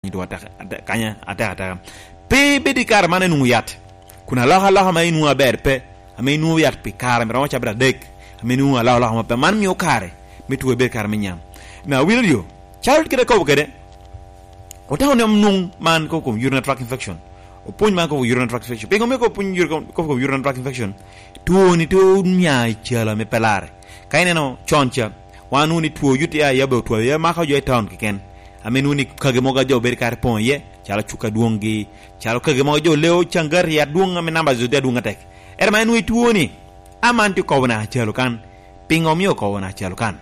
do kanya ata pe bedi kar mane nu yat kuna la mai nu aberpe ame nu yat pe kar me racha bra dek ame nu la ma pe man mi o kare mi tu be kar me nyam na video child kede ko kede o taw ne nu man ko urinary tract infection o pun man ko urinary tract infection pe ko me ko pun ko urinary tract infection tu ni tu nya chala me pelare kayne no choncha wanu ni tu yuti ya be tu ya ma ka jo town ken amenu ni kage moga jo ber kar pon ye chala chuka duongi chala kage moga jo leo changar ya duonga me namba zo de duonga tek erma enu tuoni amanti ko wana chalo kan pingomio ko wana chalo kan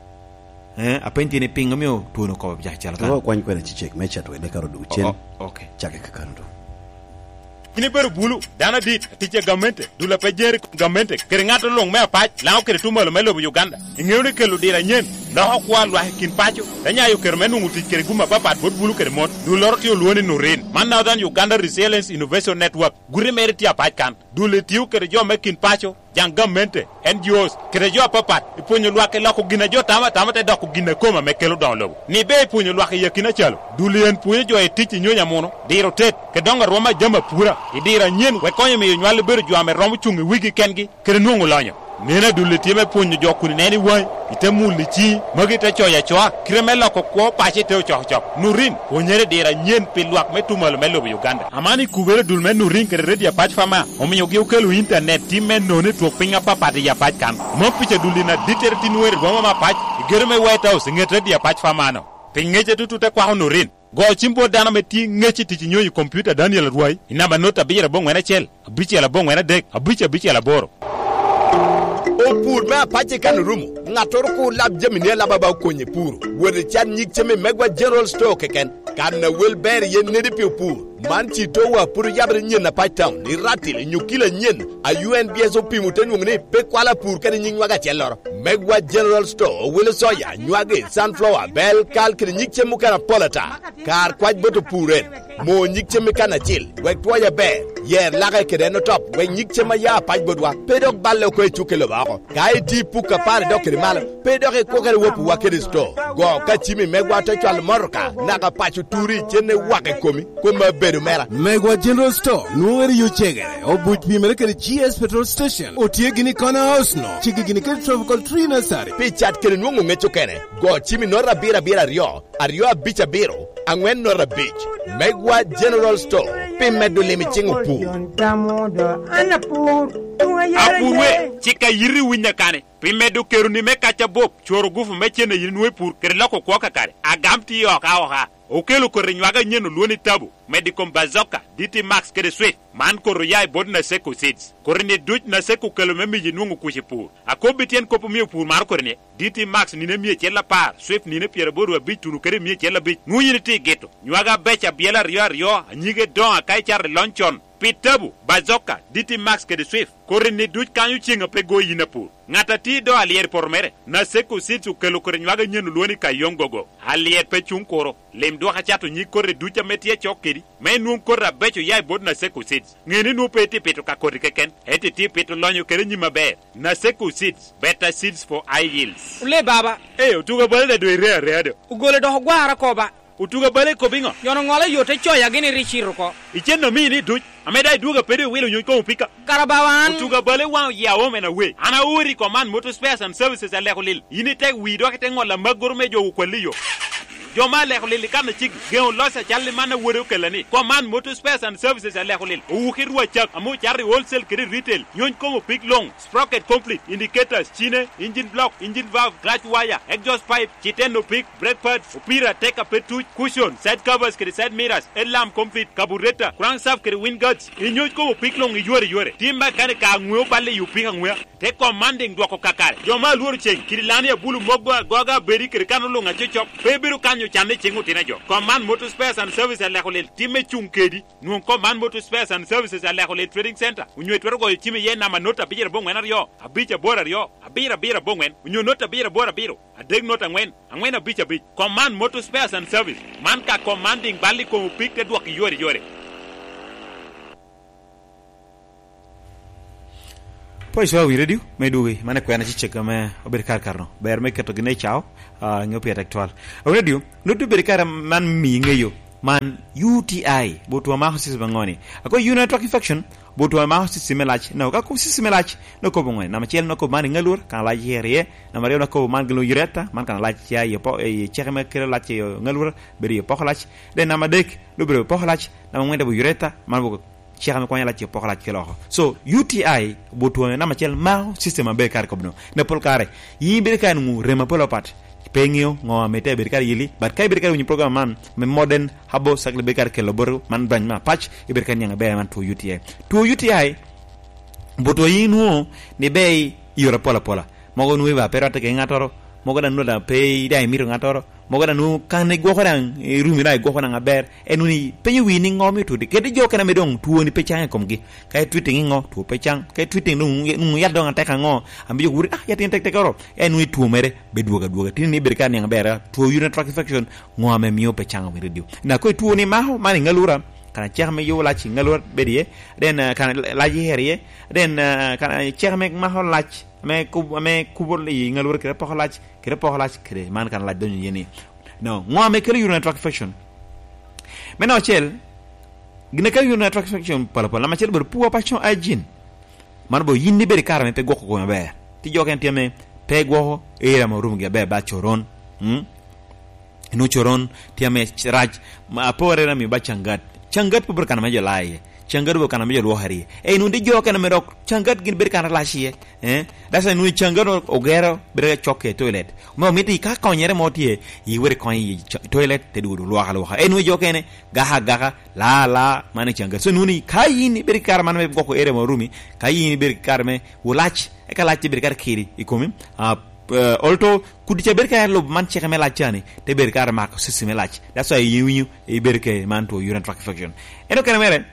apenti ne pingomio tuono ko ja chalo kan to kwany kwene chichek mecha to ne karo du chen okay chake kakando ini beru bulu dana dit tiche gamente dula pejeri gamente keringato long me apach lao kere tumalo melo Uganda ingewni kelu dira nyen na kwa lwa kin pacho danya yo kermenu nguti kere guma papat bot bulu kere mon du lorti yo luoni no ren man now dan Uganda Resilience Innovation Network guri meriti apach kan dule tiu kere jo mekin pacho jang gamente NGOs kere jo papat iponyo lwa ke lako gina jo tama te dako gina koma mekelu don lobo ni be iponyo lwa ke yakina chalo dule en puye jo e tichi nyonya mono diro tet ke donga roma jama pura idira nyen we konye me nywale beru jo ame romu chungi wigi kengi kere nungu lanyo nena dule tieme ponyo jo kuni neni wai itemu lichi magi te choya choa kremela ko ko pache te choch nurin onyere dira nyen pilwak metumal melo Uganda amani kubere dul men nurin kere redia patch fama ominyo gi ukelu internet timen noni to pinga papa de ya patch kan mo piche dulina diterti nuer goma ma patch germe white house ngete redia patch fama no pingeje tutu kwa nurin go chimbo dana meti ngechi ti nyoyi computer Daniel Ruai inamba nota biyera bongwena chel abichi la bongwena dek abichi la boro o pur ma pache kan rumu ngator ko lab jemine la baba konye pur wori chan nyik cheme megwa general store keken kan na welber yen ne de pur man chi to wa pur yabre nyen na pachtam ni ratil nyukila nyen a UNBS o pimu ten ngi pe kwala pur kan nying waga chelor megwa general store wil soya nywage sunflower bel kal kan nyik chemu kana polata kar kwaj boto puren mo nyik cheme kana chil wek toya be yer laga kede no top we nyik chema ya paj bodwa pedok balle ko chukelo bako kai ti puka pare dokere mal pedok ko kere wopu wakere store go ka chimi megwa to chal morka naga pachu turi chene wake komi kuma bedu mera megwa general store nuweri yu chegere obuch pimere kere GS petrol station otie gini kona house no chigi gini kere tropical tree nursery pichat kere nungu ngecho kene go chimi nora bira rio bicha biro angwen nora beach megwa general store pimedu limichingu pu apurwe chika yiri winya kane pimedu keruni mekacha bob choro gufu mechene yinwe pur kere lako kwa kare agamti yo ka okelo ko renywaga nyeno luoni tabu medicom bazoka DT Max kere sweet man ko royai bod na seko seeds korne duj na seko kelo memi jinungu kushipur akobitien kopo mi pur mar korne DT Max ni ne mi chela par sweet ni ne piere bodu abitunu kere mi chela bit nguyini ti geto nywaga becha biela rio anyige don akai char lonchon pitabu bazoka DT Max kede swift korne duj kanyu chinga pe go yina pur ngata ti do alier pormere na seko seeds kelo ko renywaga nyeno luoni kayongogo alier pe chunkoro lem do ha chato nyi korre duja metie chokedi me nun korra becho yai bod na seko seeds ngeni nu peti peto ka korri keken eti ti peto lonyo kere nyima be na seko seeds better seeds for high yields ule baba utuga bale do ire ugole do gwara ko ba utuga bale ko bingo yono ngola yote choya gini richiro ko icheno mini duj ameda duga pede wilo nyiko pika karabawan utuga bale wa ya wome na we ana uri command motor spares and services ale ko lil yini tek wi do kete ngola magorme jo ko liyo joma le khulil kan chig geon losa challi man woro kelani command motor spares and services ale khulil u khirwa chak amu charri wholesale kiri retail nyon ko big long sprocket complete indicators chine engine block engine valve clutch wire exhaust pipe chiteno pick brake pads upira take a petu cushion side covers kiri side mirrors alarm complete carburetor crankshaft kiri wind guards nyon ko big long yore timba kan ka ngwe balle yu pinga ngwe te commanding dwako kakare joma luru cheng kiri lani bulu mogwa goga beri kiri kanulu nga chechop bebiru kan chane chingu tina jo command motor spares and services ale khole time chunkedi nu command motor spares and services ale khole trading center unyo twero go time ye na manota bijera bongwen rio abicha bora rio abira bongwen unyo nota bijera bora biro adeg nota ngwen abicha bij command motor spares and service man ka commanding bali ko pick te dwak yore Poi so we ready me duwi mane kwena ci cheka me ober karno ber me keto gine chao nyopi actual radio no tu ber kar man mi ngeyo man UTI boto ma hosis bangoni ako urinary tract infection boto ma hosis melach no ka ko sis melach no ko bongoy na machel no ko man ngalur kan la yere na mari no ko man gelo yureta man kan la ya ye po e chekeme kere la ci ngalur beri ye pokhlach de na ma dek do beri pokhlach na mo ngende bu yureta man bu chekeme ko la ci pokhlach ke loxo so UTI boto na machel ma system be kar ko no ne pol kare yi be kan mu rema polopat pengio ngo mete berkar yili bar kay berkar ni programme man me modern habo sakle berkar ke lobor man bañ ma patch e berkar nyanga be man to UTI boto yinu ne be yora pola mogo nu ba perata ke ngatoro mogo dan no da pe dai miro ngatoro mogo dan nu kan ne go xodan rumi dai go xodan ber enuni penyu wi ni ngomi to de ke de jokana me dong tuoni pe chang kom gi kay tweeting ngo to pe chang kay tweeting nu yaddo ngata ka ngo ambi joguri yatin tek tekoro enuni tu mere be duoga tin ni berkan yang bera to urinary tract infection ngo ame mio pe chang mi radio na koy tuoni maho mani ngalura kana chexme yo la ci ngalur bedie den kana laji heriye den kana chexme maho lach me kubol yi ngalur kre pokhlach kre man kan laj don yeni no ngo ame kre urinary tract infection meno chel gine kre urinary tract infection pala ma chel ber puwa passion ajin man bo yindi ber karame pe gokko ko be ti joken teme pe go era mo rum ge be ba choron no choron tiame raj ma pore na mi ba changat pu berkana majo laye changat bu kana majo lohari nu de jokana me rok changat gin berkana lashiye dasa nu changat ogero ber choke toilet mo miti ka konyere motie yi wer kon yi toilet te du lo waxa nu jokene gaha la mane changat so nu ni kayini berkar man me goko ere mo rumi kayini berkar me wulach e kala ci berkar kiri ikomi olto kudi ca berka lo man ci xamé laccani te berka ma ko système lacc that's why you e berka man to urinary tract infection eno kana mere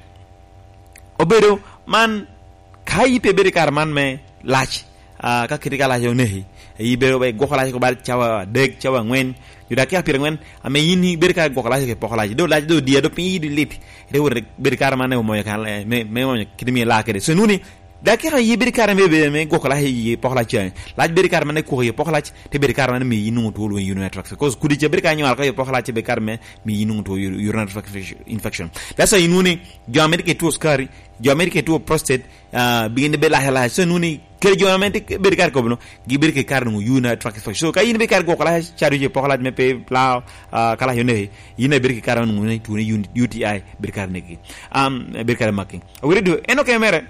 obedo man kayi pe berka man me lacc ka kritika la yo nehi e bero be goxala ko bal ciawa deg ciawa ngwen yu da ka pir ngwen ame yini berka goxala ke poxala do lacc do dia do pi di lit re wor berka man mo kan me mo kidimi la ke so nuni dakira yi berkar me gokala yi poxla ci laaj berkar man ko yi poxla ci te berkar man mi yinu to lo urinary tract cause kudi ci berkar ñwal ko yi poxla ci berkar me mi yinu to urinary tract infection that's why nuni geometric to scary geometric to prostate biginde be la so nuni kër geometric berkar ko no gi berkar no urinary tract infection so kay ni berkar gokala ci je poxla me pe pla kala yo ne yine berkar no ni to UTI berkar neki berkar making wurido eno ke mere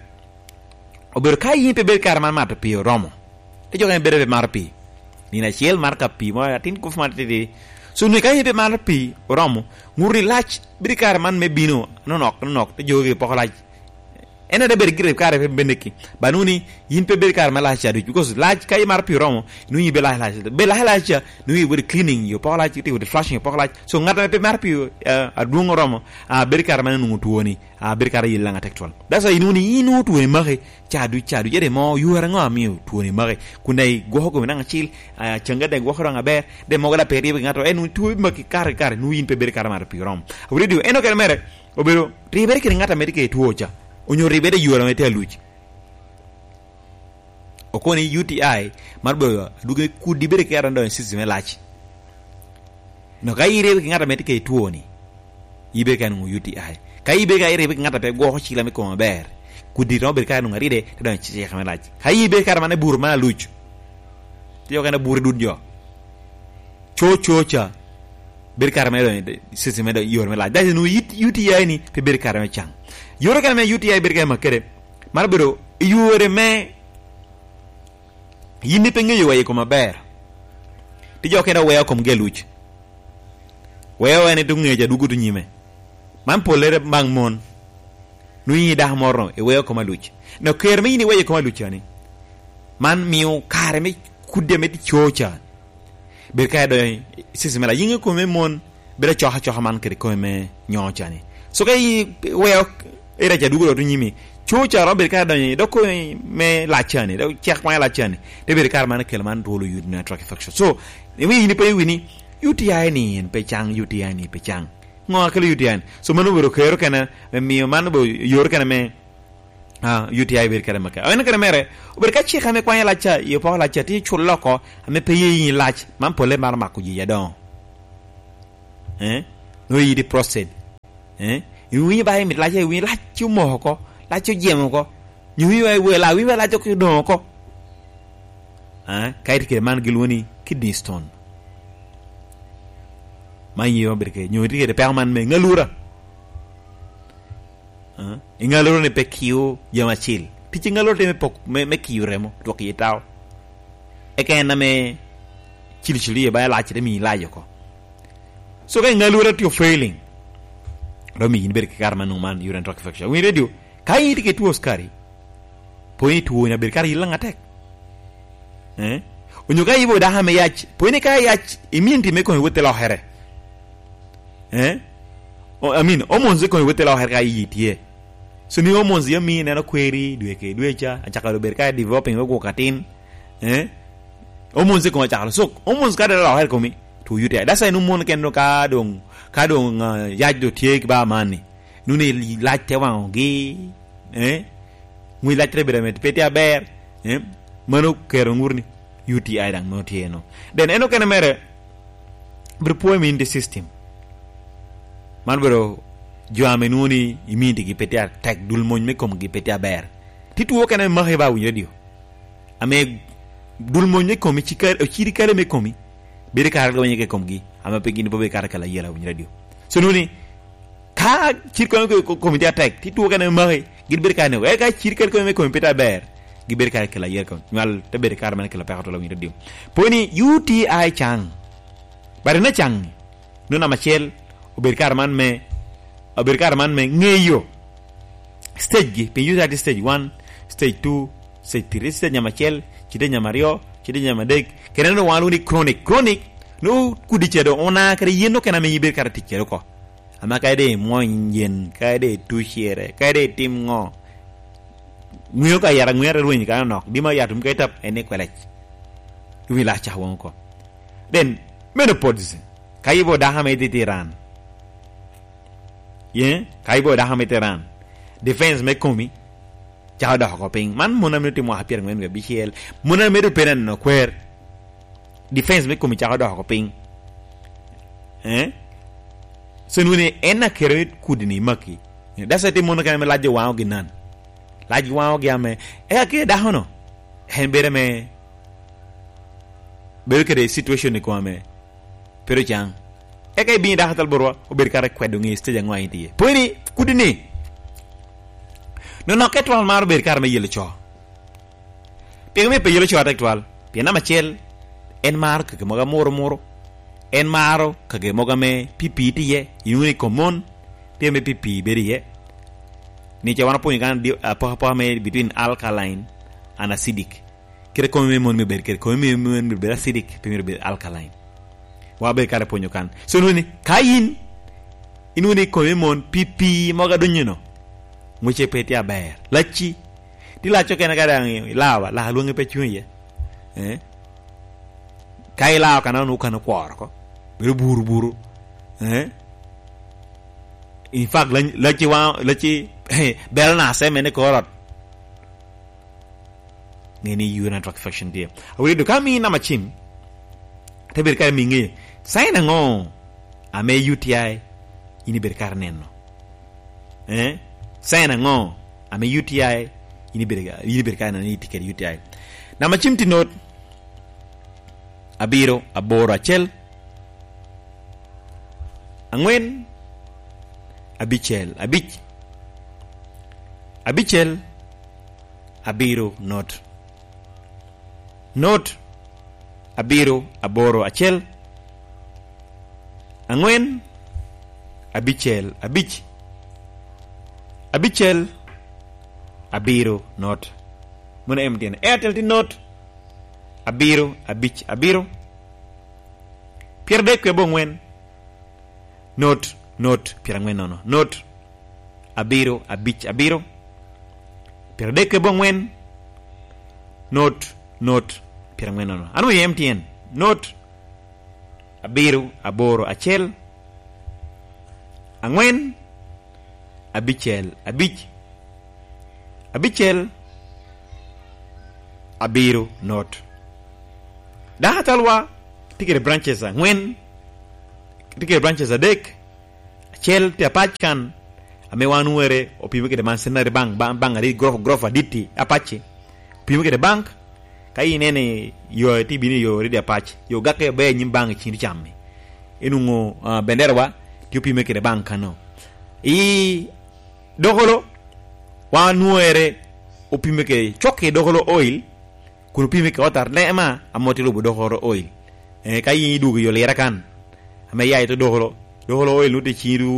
ober kay yimpe berkar man mata pi romo te jogen berbe marpi ni na ciel marka pi mo atin ko fmate de so ni kay yimpe marpi romo nguri lach berkar man me bino nok te joge poxlaj ene de berkar kare fe beneki banuni yimpe berkar ma lach adu because lach kay marpi romo nu yi be lach nu yi wori cleaning yo poxlaj te wori flushing yo poxlaj so ngata pe marpi adu romo berkar man nu tuoni berkar yi la nga tektol dasa inuni inu tuoni mare chadu jere mo yuara nga mi tuoni mare kunai go ko nanga chil changa de go khoranga ber de mo gala peri be ngato enu tu maki kar nu yin pe berkar mar pi rom awredio eno kel mere obero riber ke ngata medike tuocha onyo riber yuara mete luch okoni UTI marbo duge kudi berkar ndo system lach no kayire ke ngata medike tuoni yibe kan UTI kayibe ga ire be ngata pe go ci la mi ko ber kudi no berkar no ngari de te don ci xamé laaj kayibe kar mané bour ma luch te yo gëna bour dun jo chocha berkar me do système do yor me laaj da no UTI ni pe berkar me chang yoro kan me UTI berkar ma kere marbero yore me yindi pe ngeyo waye ko ma ber ti jo kena weya ko mgeluch weya ne du ngeja dugutu nyime man polere bang mon nuyi dah morno e weyo ko maluch no kermi ni weyo ko maluch ani man miu kare mi kudde meti chocha berka do sisimela yinga ko me mon bere choha man kere ko me nyocha ni so kay weyo era ja dugo do nyimi chocha ro berka do ko me lachani do cheikh point lachani de berka man kel man dolo urinary tract infection so wi ni pe wini UTI ni pe chang UTI ni pe chang ngo kali UTI so manu bero kero kana mi manu bo yor kana me UTI ber kana maka ana kana mere ber ka chi khame kwanya lacha yo po lacha ti chulo ko ame pe yin lach man pole mar maku ji yadon no yi di prostate wi ba mi la che wi la chu mo ko la chu jem ko wi we la cho do ko kayit ke man gilwoni kidney stone man yo berke nyoti ke perman me ngalura ingaluro ne pekio jama chil pichi ngaluro te me pok me kiuremo to ki taw e ke na me chili ba la chi mi la yoko so ke ngaluro to failing do mi berke karman no man urine tract infection we radio kayit ke tu oskari point tu na berkari lang attack unyoka yibo da hame yach poine ka yach iminti me ko wote la here omonze ko wote la here ka yitie so ni omonze yami na query dueke duecha achaka do berka developing go katin omonze ko achaka so omonze ka da la here ko mi to yute da sai no mon ken no ka dong yach do tie ba mani nuni la te wangi ngui la trebere met petia ber mano kero ngurni UTI dang no tieno den eno kena mere berpoem in the system man bero joame nuni imindi gi petia tek dul moñ me kom gi petia ber titu kena mahe ba wu radio ame dul moñ me kom ci kar ci kare me komi be kar ga wonye kom gi ama pe gini bobe kar kala yela wu radio so nuni ka ci ko komite tek titu kena mahe gir ber kane e ka ci kar ko me kom petia ber giber kar kala yer kon ngal te ber kar man kala pexato la mi redim poni UTI chang bari na chang no na machel o ber kar man me ngeyo stage gi pe user stage 1 stage 2 stage 3 stage nya machel ci de nya mario ci de nya madek kenen no walu ni chronic no kudi cedo ona kare yeno kana me ber kar tikero ko ama kay de moyen kay de touchiere kay de tim ngo nguyo ka yara nguyara ruin ka nok bima yatum kay tap ene kwelech wi la cha won ko den menopause kayibo da hame ditiran kayibo da hame tiran defense me komi cha da ko ping man mona me timo hapier ngwen ga bichel mona me do penen no kwer defense me komi cha da ko ping senune ena keret kudini maki da sa te mona ka me laje waaw gi nan laji waaw gi ame ke da hono hen bere me bere ke situation ni ko ame pero jang kay bi da hatal borwa o ber kare kwedo ngi stage ngwa inti poni kudini no ketwal mar ber kar me yele cho pe me pe yele cho aktwal pe na machel en mar ke moga moro en maro ke moga me pipiti ye yuni common pe me pipi beriye ni che wana point kan di apa me between alkaline and acidic kere ko me mon me ber kere ko me mon me ber acidic pe me ber alkaline wa be kare ponyo kan so nuni kayin inuni ko me mon pipi moga dunyino mo che peti aber lachi di la choke na kada lawa la luonge pe chuye kai lawa kana nu kana kwar ko ber buru in fact lachi bel na se mene korot ngeni urine tract infection dia awi do kami na machim te ber kar mingi sai na ngo ame UTI ini ber kar nenno sai na ngo ame UTI ini ber kar na ni tiket UTI na machim tinot abiro aboro achel angwen abichel abiro not abiro aboro achel angwen abichel abiro not muna MTN Airtel ti not abiro abiro pierde ke bongwen not pirangwen nono not abiro pierde ke bongwen not pirangwen nono anu MTN not abiro aboro achel angwen abichel abiro not da talwa tikere branches angwen tikere branches adek chel te apach kan ame wan were opime kede man senare bang ari grof aditi apache opime kede bank kai nene yo ti bini yo ridi apache yo gake be nyim bang chindu chamme enungo benderwa ti opime kede bank kano i dogolo wan were opime ke choke dogolo oil kun opime ke otar lema amoti lobo dogolo oil kai dugo yo lera kan ame yaay to dogolo oil nuti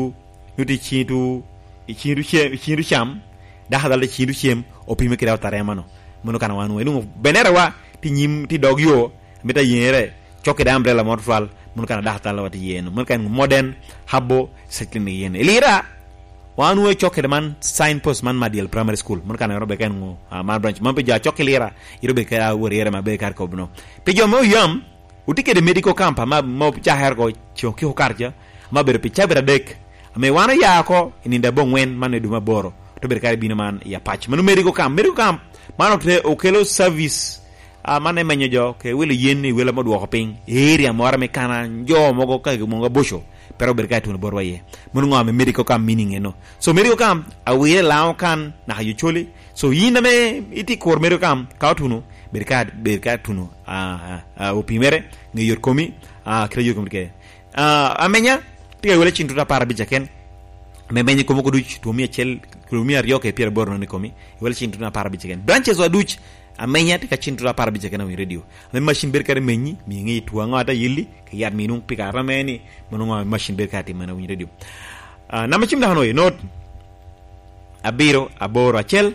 chindu cham da hadal chindu chem opime ke otar emano mono kana wan were lungo benderwa ti nyim ti dog yo meta yere choke da umbrella morfal mono kana da hadal wati yeno mono kan modern habbo sekini yen elira wan we choke man signpost man Madiel primary school mon kana robe ken ngo man branch man pe ja choke lira irobe ka woriere ma be kar ko bno pe jo mo yam utike de medical camp ma mo cha her go choki ho karja ma ber pe chabra dek me wana ya ko ininda bongwen man edu maboro to ber kar bina man ya patch man medical camp man o kelo service man e menyo jo ke wele yenni wele mo do ko ping area mo arme kana jo mo go ka mo go bosho pero berkait tun borwaye mun ngam medical camp meaning eno so medical camp awe law kan na hayucholi so yina me iti kor medical camp ka tunu berkat tunu opimere ngi yor komi kre yor komi ke amenya tiga wala chintu ta para bijaken me menyi ko ko duch to mi chel ko mi aryo ke pierre borno ne komi wala chintu na para bijaken branches wa duch amenya tika chintu ta para bijaken na radio me machine berkare menyi mi ngi tuwa ngata yilli ke yat mi nung pika rameni monongo machine berkati mana wi radio na machim da hanoy not abiro aboro achel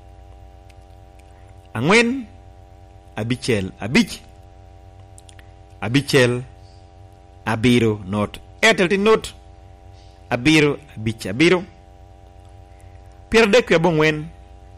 angwen abichel abichel abiro not etelti not abiro abiro pier de kwa bongwen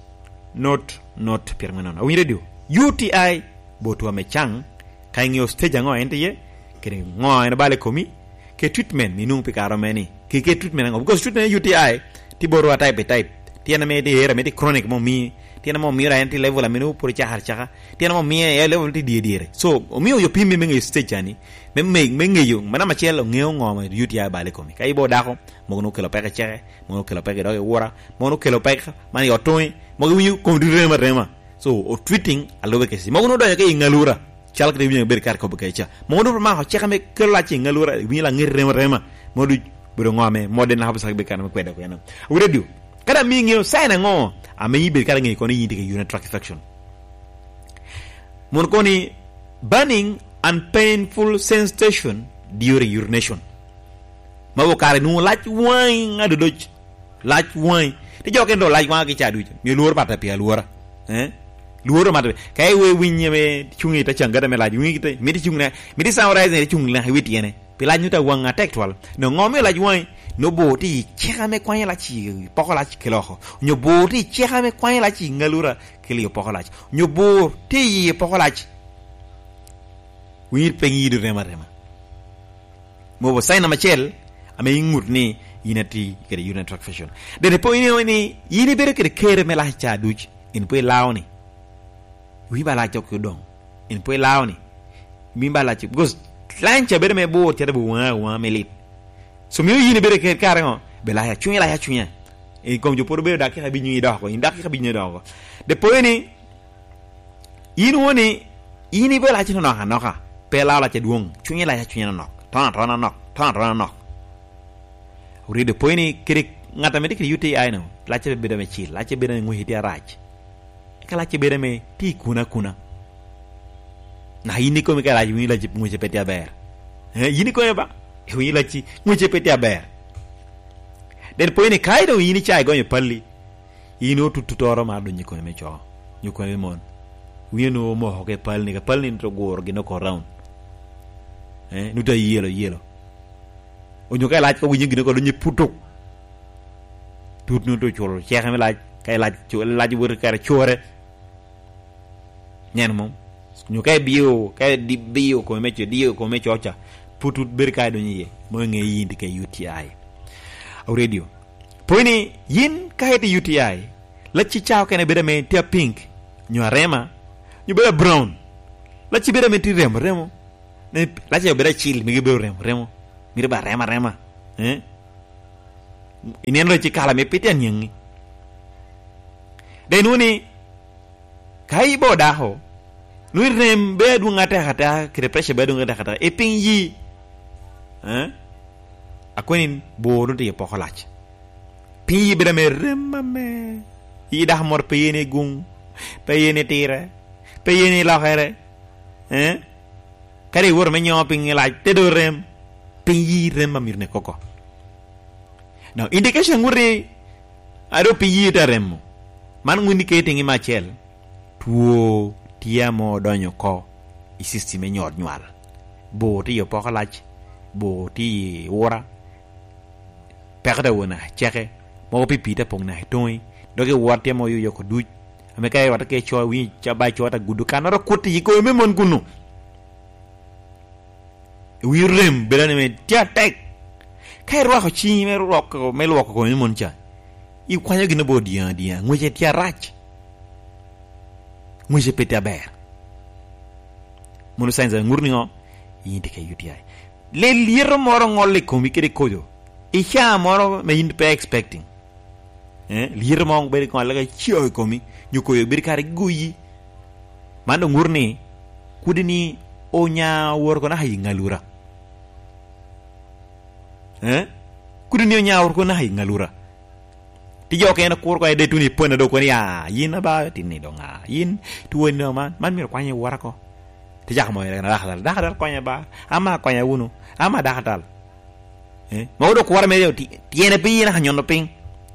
not pier manon wi radio UTI botu amechang kaingio stage ngo ente ye kere ngo ene bale komi ke treatment ni nung pikaro meni ke treatment ngo because treatment UTI ti boro type tiena me de era me de chronic mo mi tiena mo mi ra ente level a menu por chahar chaha tiena mo mi e level ti dire so o mi yo pimi me stage ani me ngeyo mana ma chelo ngeo ngo UTI bale komi kai bo dako mo no kelo peka chere mo no kelo peka do wora mo no kelo peka man yo toy mo wi ko rema so o treating alobe kesi mo no do ke ngalura chalak de ber kar ko bekecha mo do ma ho chekame kella ci ngalura wi la ngir rema mo du buro ngome mo den habsa be kan ko da ko yana redu kada mi ngeo sayna ngo ame yibe kala ngi ko ni yindi ke urinary tract infection mon ko ni burning and painful sensation during urination ma wo kare nu lach wine ngado doj lach wine ti joke ndo lach wa ki chadu mi luor pata pi luora luoro mate kay we winye me chungi ta changada me laji wingi te mi di chungna mi di sawra ne chungi la witi yene pi la nyuta wanga textual no ngome laji wine no boti cheka me kwanya la chi pokola chi keloho nyo boti cheka me kwanya la chi ngalura kelio pokola chi nyo boti pokola chi wir pengi de rema mo bo sayna machel ame ingut ni inati kede urinary tract infection de po ini yini bere kere me la cha duch in po lawni wi bala chok dong in po lawni mi bala chok because lancha bere me bo tere bo wa melit so mi yini bere kere karango bela ya chunya e kom jo por bere dak ka bi nyi do ko indak ka bi nyi do ko de po ini yini woni yini bela chi no ha pela la che duong chunya la ya chunya nok tana nok uri de po ini kere ngata me dikri UTI no la che bere me chi la che bere ngui dia raj kala che bere me ti kuna na yini ko me kala yini la che ngui che petia ber yini ko ba yini la chi ngui che petia ber den po ini kai do yini chai go me palli yino tututoro ma do nyiko me cho nyiko me mon wieno mo ho ke palni ka palni to gor gi no ko round nu ta yelo o nyuka laaj ko wingi ko do nyiputuk tut nu to chol chexame laaj kay laaj wër kar chore nyen mom ñu kay bio kay di bio ko mecho dio ko mecho cha putut ber kay do ñiye mo ngay yindi kay UTI aw radio poni yin kay de UTI la ci chaaw kene bere me te pink ñu rema ñu bere brown la ci bere me ti remo ne la ci bere chill mi ngi bere remo mi ba rema inen ro ci kala me piten yengi de nuni kai bo da ho nui rem be du ngata kata kire pressure be du ngata kata e pin yi akoni bo no te pokolach pin yi be me rem me yi da mor pe yene gung pe yene tire pe yene la khere kare wor me nyo pin la te do rem pin yi rem ma mirne koko now indication ngure ado pin yi ta rem man ngu indicating ima chel tuo tiamo donyo ko i system e nyod nywal bo ti yo pokolach bo ti wora pekda wona cheke mo pipi ta pong na toy doge warte mo yo ko duj ame kay wata ke cho wi cha ba cho ta gudu kanaro kuti yi ko memon kunu wi rem belane me tia tek kay ro ko chi me ro ko me lo ko memon cha i kwanya gina bo dia ngwe tia rach ngwe pete ber mono sanza ngurningo yinde kay UTI le lire moro ngolle komi kede kodo e cha moro me yinde pe expecting lire mo be ko la chio komi nyuko yo bir kare guyi mando ngurni kudini onya wor ko na hay ngalura kudini onya wor ko na hay ngalura ti joke na kur ko de tuni pona do ko ya yin ba tinni do nga yin tuwe no man mi kwanye wara ko ti jak mo re na dakhdal kwanye ba ama kwanye wunu ama dakhdal mo do ko war me ti yene bi na nyono ping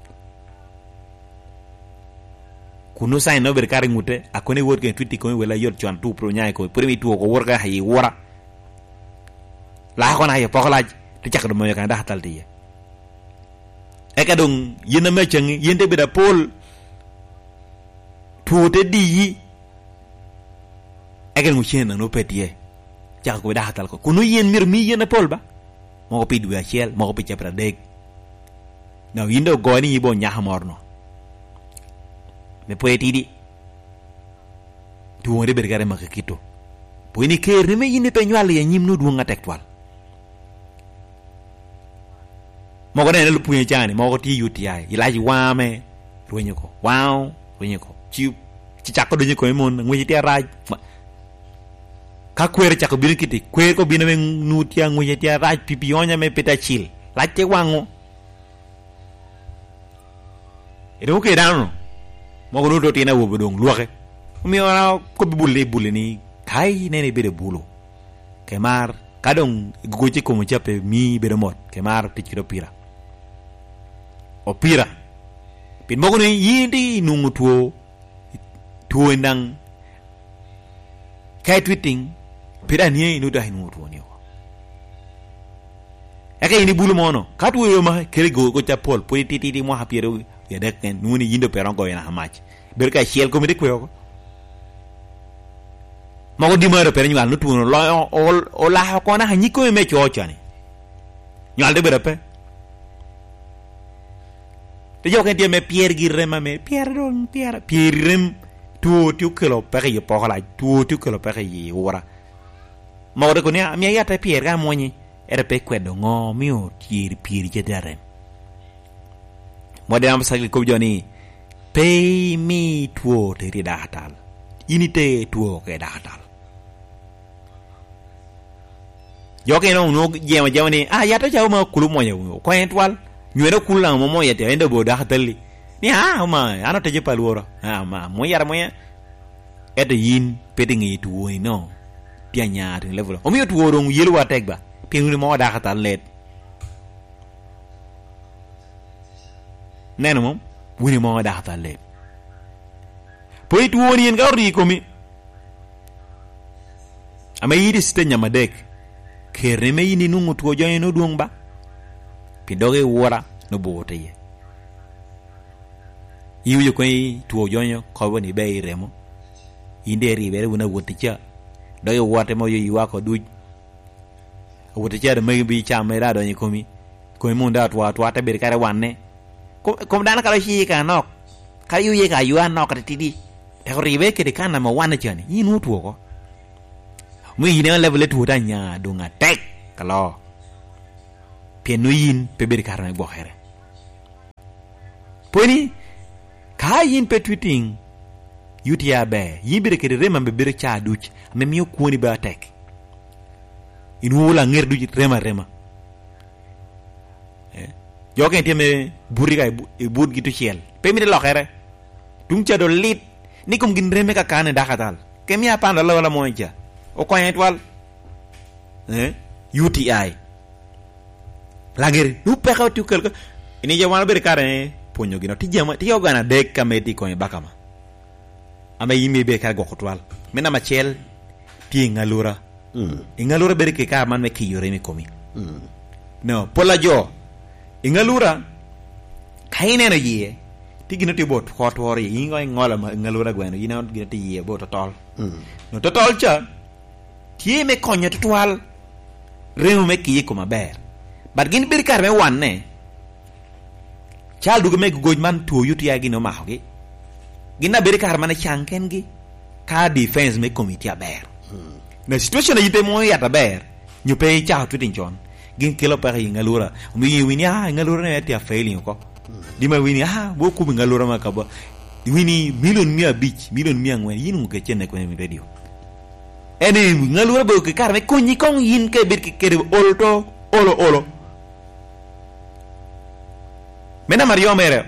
kunu sai no ber kare ngute akone wor ke twiti ko wala yot chon tu pro nyaay ko premier tu ko wor ga hay wora la ko na ye pokolaj ti jak do mo ka dakhdal ti ekadong yena mechang yende beda pol tuote di egen muchena no petie jak ko da hatal ko kunu yen mir mi yena pol ba mo ko pidu ya chel mo ko picha pra deg na yindo goni bo nya hamorno me poeti di tuore bergare makakito poini ke reme yinde penyal ya nyimnu du ngatektwal mo ko ne lu puye chani mo ko ti UTI ilaji wame ruenyo ko wow ruenyo ko ci chako do ko mon ngwe ti raj ka kwere chako bin kiti kwe ko bin men nutia ngwe ti raj pipi onya me peta chil latte wango edo ke dano mo ko do tina wo bodong luoke mi ora ko bulle ni kai nene be de bulo kemar kadong goje ko mo chape mi be de mot kemar tikiro pira opira pin mogo ni yindi nungu tuo ndang kai tweeting pira ni inu da hinu tuo ni ko aka ini bulu mono katu yo ma kere go cha pol po titi mo hapiro ya deken nuni yindo perongo yana hamach berka shel ko mi ko mogo di maro per nyal no tuo lo o la ko na hanyiko me chochani nyal de berape te yo ke me pierre girema me pierre rem tu kelo pere yo pokola tu kelo pere yi wora mo de ko ne mi ya ta pierre ga moni era pe kwedo ngo mi o pierre je dare mo de am sagli ko joni pay me tuo te ri datal inite tuo ke datal yo ke no jema ni ya ta jaw ma kulu mo yo ko entwal nyere kula mo yete ende bo da hatali ni ma ano te jepal wora ma mo yara mo ede yin pedingi tu woni no pia nyaar level o mi tu woro yelu wa tegba pingu mo da hatal let neno mom woni mo da hatal let poi tu woni en gawri ko mi ama yidi stenya madek kere me yini nungu tu joye no duong ba pidoge wora no bote ye yiwu ko tuo jonyo ko woni be remo inde ri be wona woticha doge wote mo yiwa ko duj woticha de me bi cha me ra do ni komi ko mo nda to ta be kare wanne ko dana kala shi ka nok ka yu ye ka yu an nok ti di e ko ribe ke de kana mo wanne chani yinu tuo ko mu yine level tu ta nya do nga tek kala penuin pe be kare bo khere poni ka yin pe tweeting UTI be yibire ke rema be bere cha duch me miyo kuoni ba tek in wula ngir duch rema jogen teme buri ga e bud gitu ciel pe mi de loxere dum ca do lit ni kum gin reme ka kane dakatal ke mi apanda la wala moja o ko etwal UTI lagere du pexaw tu kel ko ini jawana bere kare ponyo gino ti jama ti yogana de kameti ko bakama ame yimi be ka go khotwal mena ma ciel ti ngalura ngalura bere ke ka man me ki yore mi komi no pola jo ingalura kaine na yie tigina ti bot khotori ingo ngola ma ingalura gweno yina gina ti yie bot totol no totol cha tie me konya totwal remo me ki ko maber bar gin bir kar me wanne chal dugo me goj man to yuti ya gino ma hogi gina bir kar man chanken gi ka defense me committee aber na situation yipe mo ya taber nyupe cha tu tin jon gin kilo pa ngalura mi wini ngalura ne ti failing ko di ma wini bo ku ngalura ma ka ba wini million mia beach million mia ngwen yin ke chenne ko mi radio ene ngalura bo ke kar me ko ni kong yin ke bir ke olto olo mena mario mere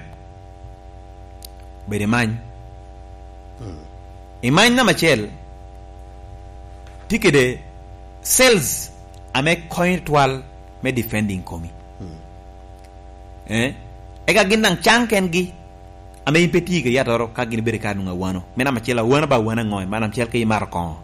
bere man iman na machel tikede sales ame coin twal me defending komi ega ginang chanken gi ame impeti ke yatoro ka gin bere kanu ngawano mena machela wana ba wana ngoy manam chel ke marko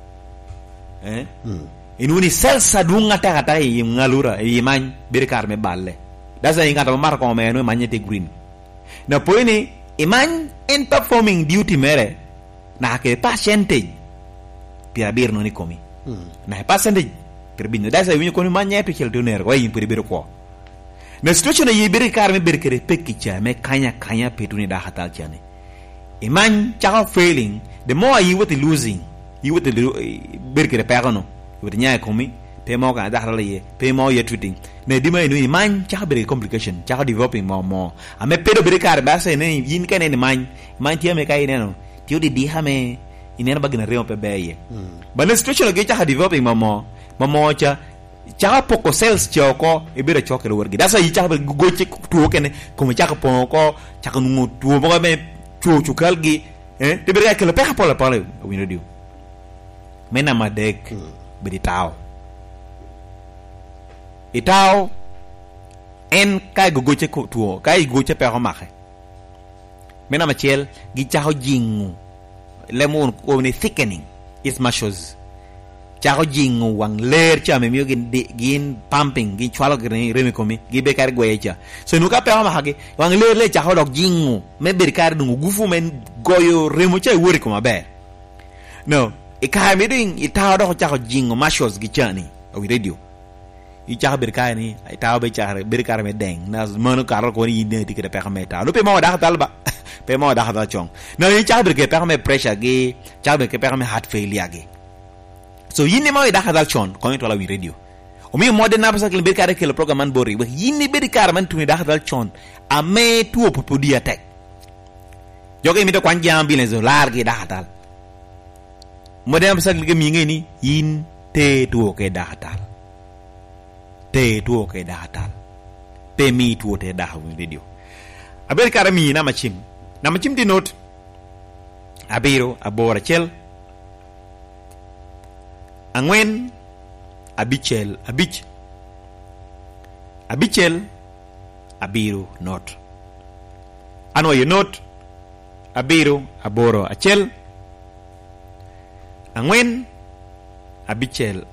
inuni selsa dunga ta yi ngalura yi man bere kar me balle dasa inga ta marko me no manyete green na poini iman in performing duty mere na ke percentage pirabir no ni komi na percentage perbino dasa winyo kono manyeto chel doner way impere bere ko na situation yi bere kar me bere kere pekicha me kanya petuni da hatal chane iman cha failing the more you with losing you with bere kere pagano with nya komi pe mo ka da halaye pe mo ye tweeting ne dima inu iman cha bere complication cha developing more ame pedo bere kar ba se ne yin kene ni man tiame kai ne no ti di ha me inena bagina reo pe beye but the situation ge cha developing more cha poko sales choko ibere choke lo wargi dasa yi cha go che tuo kene ko cha ko poko cha ko ngu tuo bo me tuo chukal gi te bere ka le pe pole we radio mena madek beri tao itao en kai go che ko tuo kai go che pe ko maxe mena machel gi cha ho jingu lemon ko ni thickening is mashos cha ko jingu wang ler cha me mi gin pumping gin chwalo gin remi komi gi be kar gwecha so nuka pe ma hage wang ler cha ko dok jingu me ber kar dungu gufu men goyo remo cha wori ko maber no e ka mi ding ita do cha ko jingu mashos gi chani o radio i cha ber kar ni ita be cha ber kar me deng na mano kar ko ni ne tikere pe ma ta no pe ma da talba pe ma da ha chong no i cha ber ke pe me pressure gi cha ber ke pe me heart failure gi so yini ma da hadal chon ko to la wi radio o mi modern na pasa ke ber kar ke le programme man bori ba yini ber kar man tu da hadal chon a me tu po dia tek joge mi to kwan jam bi le zo largi da hadal modern pasa ke mi ngi ni yin te tu ke da hadal te tu ke da hadal pe mi tu te da wi radio a ber kar mi na machim di note abiro abora chel angwen abichel abiru not ano you not abiru aboro achel angwen abichel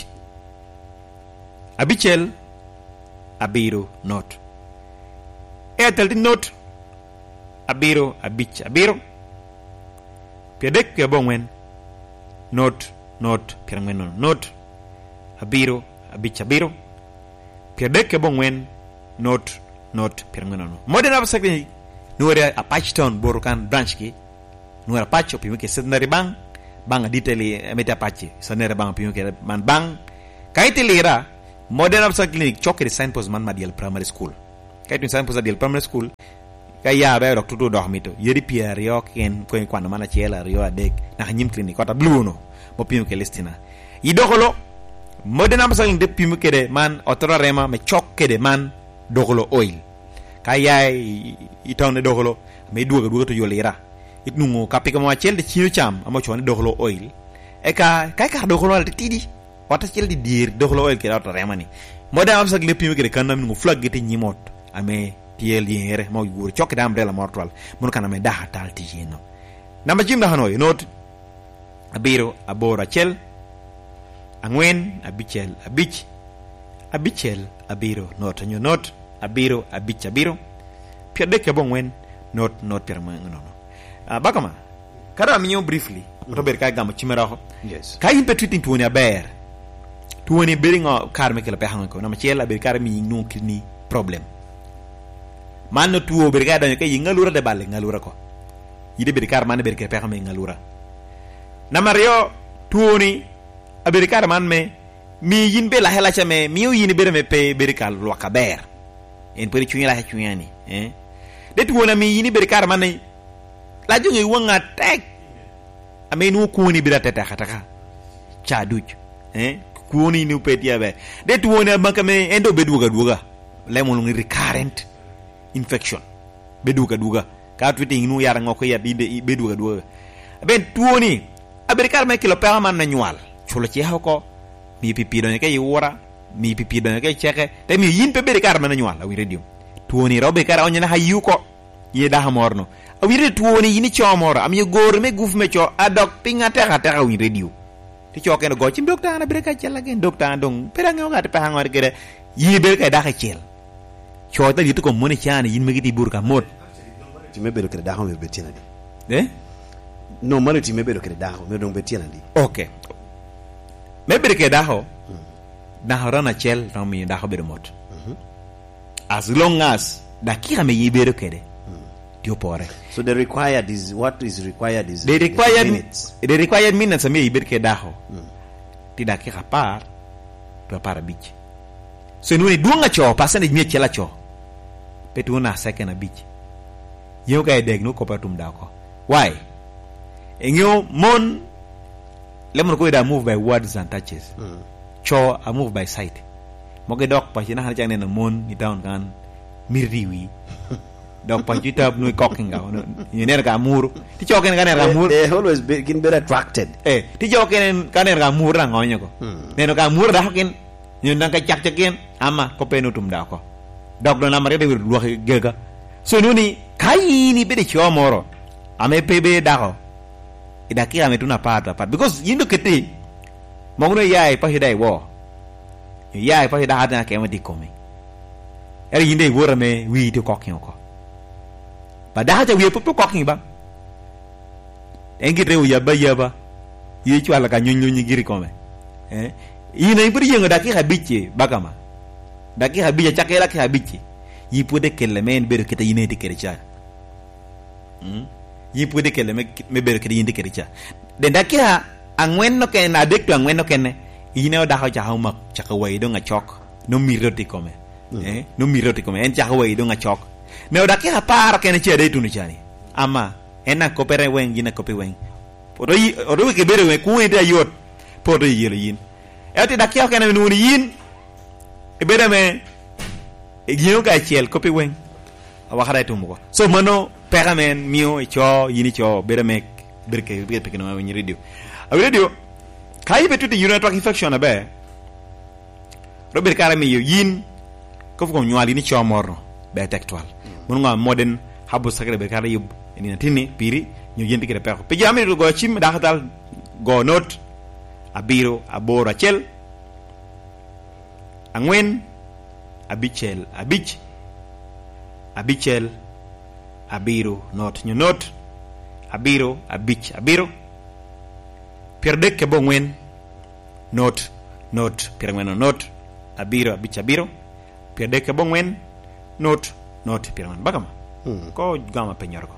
abiru not etel di not abiru pedek ke bongwen not pirangwen not abiru pedek ke bongwen not pirangwen modern absakni nuore apachton borukan branch ki nuore apacho pimi ke sednari bang diteli meta apache sanere bang pimi ke man bang kaiti lira modern absakni chokere signpost man madial primary school kaitu signpost madial primary school ka ya be dok tutu dok mito yedi pier yo ken ko kwano mana chela yo adek na nyim clinic kota blue no mo pim ke listina idokolo modena masang de pim kede man otora rema me chok kede man dokolo oil kaya itone dokolo me duoga to yolera itnungo kapika mo chel de chino cham amo chone dokolo oil e ka dokolo al tidi wata chel di dir dokolo oil ke otora rema ni modena masang le pim kede kanam ngo flag gete nyimot ame tiel yere mo gur chok da umbrella mortual mun kana me daha tal tijino namba jim da hanoy not abiro abora chel angwen abichel abichel abiro not nyo not abiro abiro piede ke bongwen not permanent no bakama kada minyo briefly rober ka gam chimera ho Yes. ka impe tweeting tuoni aber tuoni beringo karme ke la pe hanko na machela ber karme no kini problem man no tuo ber ga danyo ke ngalura de balle ngalura ko yide ber kar man ber ke pe hanme ngalura na mario tuoni aber kar man me mi yimbe la hela chame mi yini ber me pe ber kal lo ka ber en peri chunya la chunyani de tuona mi yini ber kar man la jonge wonga tek amenu kuoni bira teta khataka chaduj kuoni ni upetia be de tuona makame endo beduga lemon ngi recurrent infection beduga ka tweeting nu yara ngoko ya ide beduga ben tuoni aberikar me kilo pa man na nyual chulo ci hako mi pipi do ke yura mi pipi do ke cheke te mi yin pe berikar man na nyual awi radio tuoni robe kar onya na hayuko ye da hamorno awire tuoni yini chomoro am ye gor me guf me cho adok pinga ta awi radio ti cho ken go chim docteur na berika chela gen docteur dong perang yo gata pa hangor kere yi berika da ka chel cho ta ditu ko moni chani yin me giti burka mot Ti mebelo kere daho me betina di. No mano ti mebelo kere daho me dong betina di. Okay. Mebelo kere daho daho rana chel rami daho be mot. As long as dakika me yibero kere. Pore. So the required is what is required is the required minutes. The required minutes me ibirke daho. Ti dakika par to para beach. So nuni duanga cho pasane mi chela cho. Petu na second a beach. Yo ga deg no ko patum dako. Why? Enyo mon lemon ko da move by words and touches. Cho a move by sight. Moge dok pa hina hal jane na mon ni down kan mirriwi. Dok pa jitab no cocking ga you ner ga mur ti choken ga ner ga mur They always begin better attracted. ti choken ga ner ga mur ra ngonyo ko ner ga mur da hakin you nang ka chak chakin ama ko penu tum da ko dok do na mare de lu gega so nuni kai ni be de chomoro ame pebe da ko idaki ame tuna pata pat because yindo kete mogno yai pa hidai wo yai pa hidai hada ke ma di komi eri yinde wora me wi to cocking ko padahal we put cooking ba engire ya ba yi chwala ka nyonyo nyigiri kome ina ibri yenga dakika bichi bakama dakika bichi chakela ka bichi yi pude kelle men ber kita yine de kercha yi pude kelle me ber kita yinde kercha de dakika angwen no ken adek to angwen no ken yine da ha ha mak chakawai do nga chok no miroti kome no miroti kome en chakawai do nga chok ne odaki hapara kene che de tunu chani ama ena kopere wen gina kopi wen odo ke bere wen ku ida yot podo yele yin ati dakia kene nu ni yin e bere me e gino ka chel kopi wen awa hara tumuko so mano peramen mio e cho yini cho bere me berke berke no wen radio kai betu de urinary tract infection abe robert karami yin ko ko nyali ni cho morno be tectual mun nga modern habu sakre be kala yub ni tini piri ñu yenti kire pexo pe jami go chim da xatal go not abiro abora chel angwen abichel abichel abiro not ñu not abiro abiro perde ke bo ngwen not pirangwen not abiro abiro perde ke bo ngwen not pirman bagama ko gama penyor ko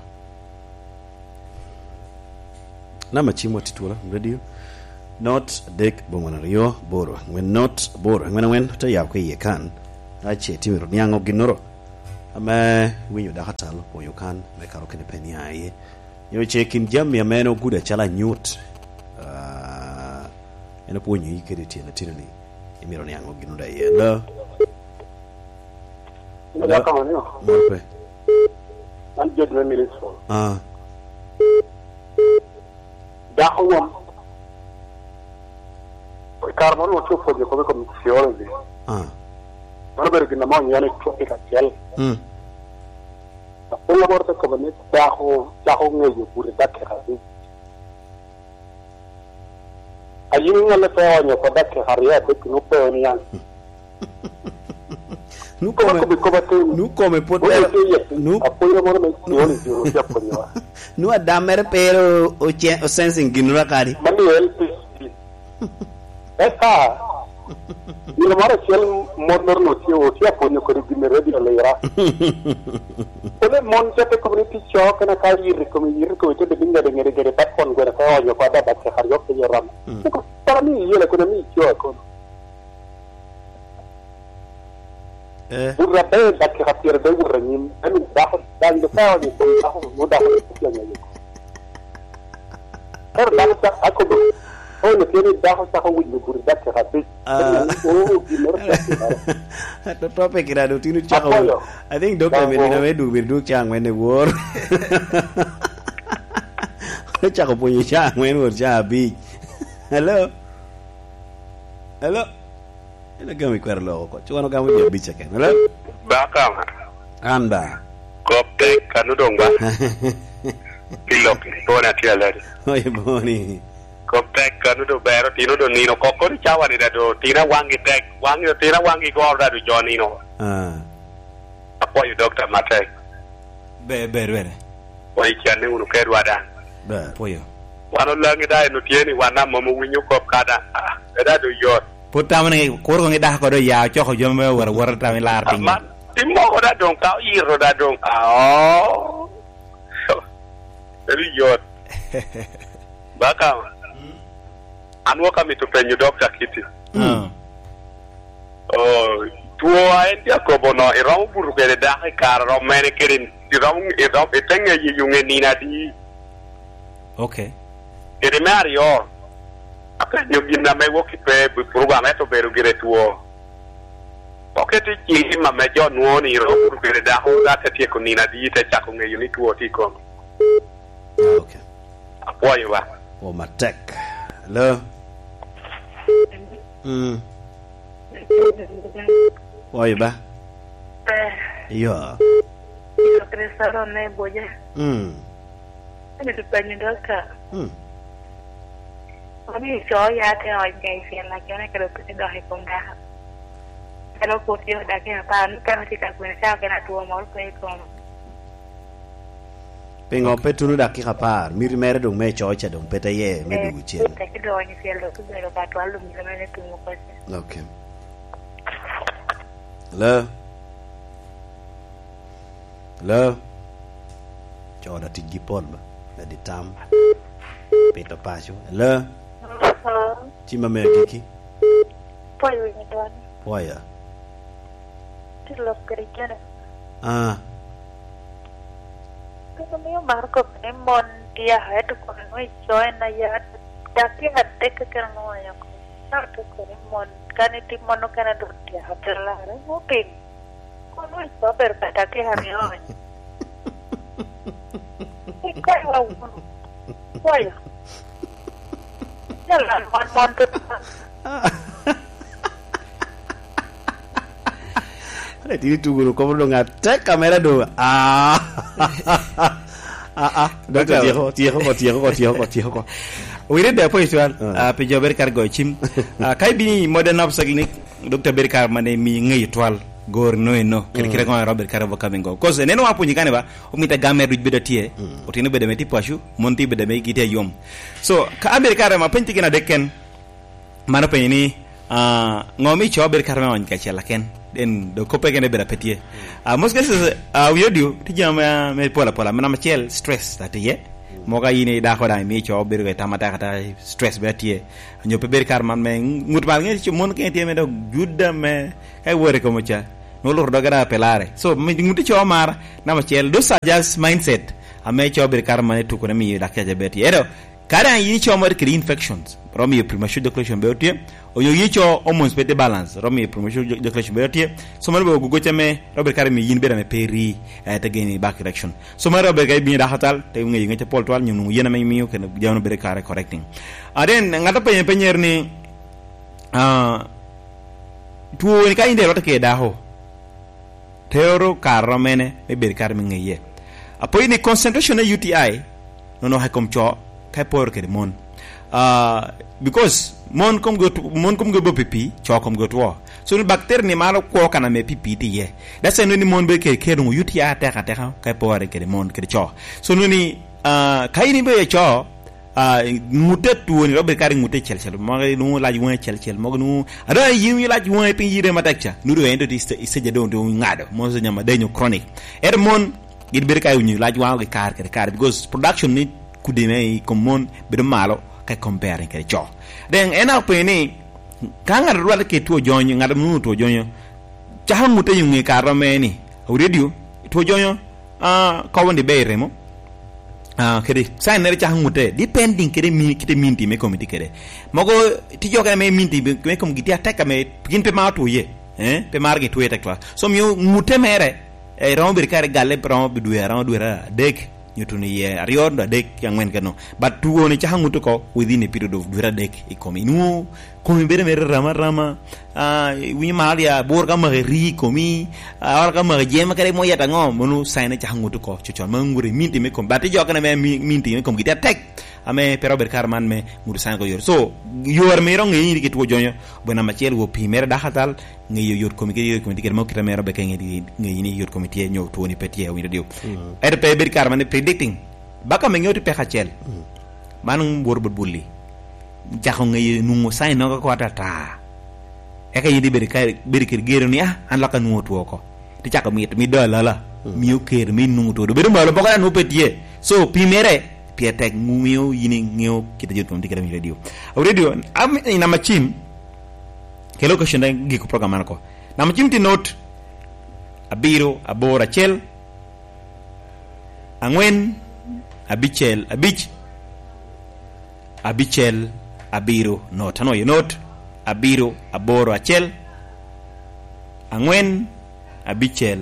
Nama chimo titula radio not dek bongwana rio boro when not boro when ta ya ko ye kan ache timiro nyango ginoro ame winyo da hatal po yukan me karo kene penia ye yo chekin jam ya meno guda chala nyut ene po nyi kede tina tina ni imiro ni ango ginu da ye la la kama ni morpe an jod me milis fo da khowam carbon o chufo de come commissione ma perché na mo nyane choke ka kel la porta come ne taho ngeyo pure dakke hasi ayi ngale fa onyo ko dakke haria de no pe ni yan nu come poter nu apoyo mo me sioni siro ya ponyo nu adamer pero o sensing ginura kari mani help esa io mara ciel moderno sia ponyo ko di meredi la era ole mon te community show kana kai come ir ko te binga de ngere pat kon gore ko yo ko da bakke har yo ke ram ko para mi io l'economia show ko urra be bakke hatir de urra nim ani da de fa ni ko mo da ko ni er da ta ako oh le tiene bajo está con el burda que hace the topic ira do tinu chao I think Dr. Medina we do birdu chang when the war le chao punyi chang when war cha bi hello ina gami kwarlo ko chuano gamu je bi chake hello bakam anda kopte kanudong ba pilok bona tialari oye boni koptek kanu do bero tino do nino kokori chawani da do tina wangi go da do jonino apo you doctor matek be wai chane unu kedu ada poyo wano langi da no tieni wana momo winyu kop kada da do yot putamane ko ngi da ko do ya choko jome war ta mi lar ting timo ko da don ka iro da don very yot baka anwo kami to penyu Dr. Kitty tuo aendi akobono irong buru kere dahi karo mene kere irong itenge yunge nina di okay kere Mario apenyo gina mewo kipe program eto beru gire tuo oketi chi ma mejo nuoni irong buru kere daho date tie ko nina di te chako nge yuni tuo tiko okay apoyo ba o matek hello Oye ba? Yo. Yo creo que no voy a. Me tu penyu Doctor. Mami cho ya te oi ngai fian la que ne creo que se dohe con da. Pero por Dios da que pan ka ti ka kuensa que na tuo mol pe con. Pengo petunu dakika par, mir mere dong me chocha dong pete ye me du chen. Te que do ni fiel lo que lo pa to alum ni me tu mo ko. Okay. Hello. Choda ti gipon ba. Na di tam. Peta pasyo. Hello. Chima me kiki. Poyo ni don. Poya. Ti lo kerjana. Kami Marco Nemon dia itu kan join aja tapi ada kekerana yang nak tu Nemon kan itu mono kan ada dia terlah mungkin kono itu berbeda ke hari ini ikai wow wah jalan mon tu Tiri tuguru como lo ngate kamera do Doctor tiho ko wire de po istual pe jober kar go chim kay bini modern obstacle Dr. Berkar mane mi ngi toile gor no kire ko Robert Karabo kamengo cause neno wapu nyikane ba o mita gamer du beda tie o tinu beda meti pashu monti beda me gite yom so ka Berkar ma penti kina deken mana pe ni ngomi cho Berkar ma on ka chela ken den do ko pe gene beda petie moske audio ti jama me pola mana machel stress tatie moga yini da ko dai mi cho berge tamata kata stress betie nyo pe Berkar man me ngut mal ngi ci mon ken tie me do judda me kay wore ko mo cha no lor dogara pelare so nguti cho mar na machel do sa just mindset ame cho ber kar mane to ko mi da ka jabeti ero kara yi cho mar kri infections romi premature ejaculation beotie o yo yi cho hormones bete balance romi premature ejaculation beotie so mar bo go chame rober kar mi yin bera me peri te geni back erection so mar rober kay bi da hatal te ngi ngi pol toal ñu yena may mi ken jawno ber kar correcting aden ngata penyer ni tuo ni kay ndelo take da ho teoro karomene e ber kar mi ngi ye apoy ni concentration na UTI no ha kom cho kay por ke mon because mon kom go bo pipi cho kom go to so ni bacteria ni malo ko kana me pipi ti ye da se no ni mon be ke no UTI ta ka kay por ke mon ke cho so no ni kay ni be cho mutet tu ni robe kari mutet chel mo no la juwe chel mo no ada yimi la juwe pin yire matakcha nu do endo di se do ngado mo se nyama dañu chronic mon gid ber kay ñu la juwa kar because production ni kudime comme mon be malo kay compare ke cho den ena pe ni kanga ro ke to jonyo ngada nu to jonyo cha mutet ñu ngi kar me ni radio to jonyo ka wonde be remo kede sai nere cha ngute depending kede mi kite minti me committee kede mogo ti joga me minti me kom giti attack me pin pe ma to ye pe margi to ye tek so mi ngute mere e romber kare galle rombe duera dek nyutuni ye ariod dek yang men keno but tu woni cha ngute ko within a period of duera dek e komi nu komi bere mere rama wi malia bor ka ma ri komi ar ka ma jema kare mo yata ngom monu sai na cha ngute ko chuchon ma ngure minti me kom bati joga me minti me kom giti attack ame pero ber karman me ngure sai ko yor so yor me rong ni ke to jonyo bona ma chel wo pi mere da hatal ngi yor comité mo kita mero be ngi ni yor comité ñew to ni petie wi dio rp ber karman predicting baka me ñoti pe xachel man bor bot bulli jaxo ngi nu mo sai no ko tata e kay di ber kër gero ni an la ka nu to ko ti chaka mi do la mi o kër mi nu to do ber malo baka no petie so primere pietek mu mio yini ngeo kita jot kom tikere mi radio am ina machim ke location dang gi ko programme ko na machim ti note abiro abora chel angwen abichel abichel abiro note no you note abiro aboro achel angwen abichel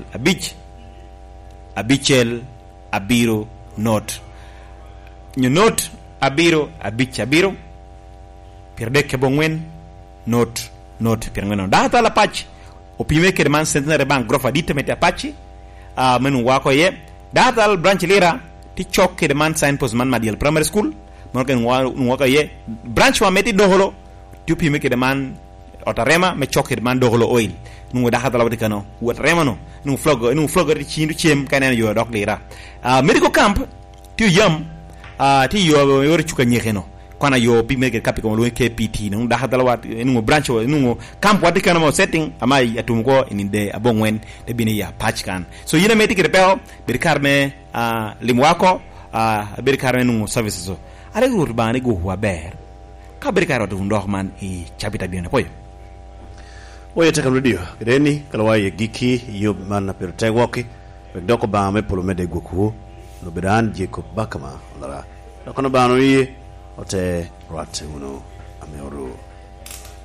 abichel abiro note ñu note abiro abiro per deke bongwen note per ngeno da la patch o pime ke man centenaire bank grofa dite mete patch menu wa ko ye da branch lira ti chokke de man sign post man madiel primary school mon ken wa ko ye branch wa meti doholo ti pime ke de man otarema me chokke de man doholo oil nu da la wadi kano wat remano nu flog ti chindu chem kanen yo dok lira medical camp ti yam ti yo yor chuka nyekeno kwana yo pime ke kapi ko lo KPT no da hadala wat no branch no camp wat kana mo setting amai atum ko in de abongwen de bini ya patch kan so yina meti ke repel bir karme limwako bir karme no services so ale gur bani go wa ber ka bir karo do ndox man e chabita bien ko oye takam radio greni kala waye giki yo man per tegoki doko ba me polo mede goku no bedan Jacob Bakama lara kono bano yi ote rate uno ameoru